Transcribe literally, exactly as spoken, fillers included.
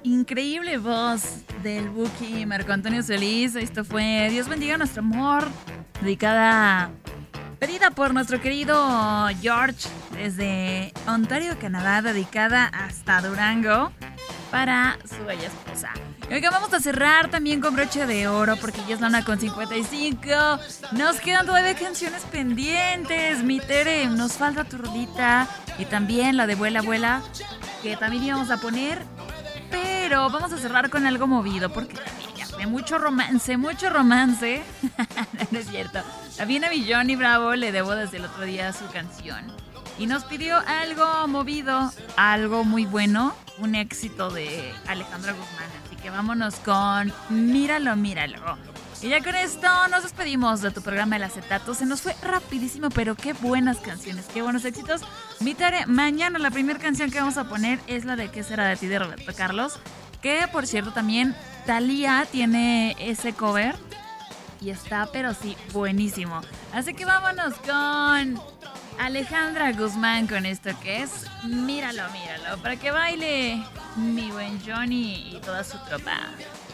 increíble voz del Buki Marco Antonio Solís. Esto fue Dios bendiga nuestro amor, dedicada, pedida por nuestro querido George desde Ontario, Canadá, dedicada hasta Durango para su bella esposa. Y oiga, vamos a cerrar también con broche de oro porque ya es la una con cincuenta y cinco. Nos quedan todavía canciones pendientes. Mi Tere, nos falta tu rolita y también la de Vuela, Vuela, que también íbamos a poner. Pero vamos a cerrar con algo movido porque también ya fue mucho romance, mucho romance. No, no es cierto. También a mi Johnny Bravo le debo desde el otro día su canción. Y nos pidió algo movido, algo muy bueno, un éxito de Alejandra Guzmán. Así que vámonos con Míralo, Míralo. Y ya con esto nos despedimos de tu programa El Acetato. Se nos fue rapidísimo, pero qué buenas canciones, qué buenos éxitos. Mi Tere, mañana la primera canción que vamos a poner es la de ¿Qué será de ti? De Roberto Carlos. Que, por cierto, también Thalía tiene ese cover. Y está, pero sí, buenísimo. Así que vámonos con Alejandra Guzmán con esto que es Míralo, Míralo. Para que baile mi buen Johnny y toda su tropa.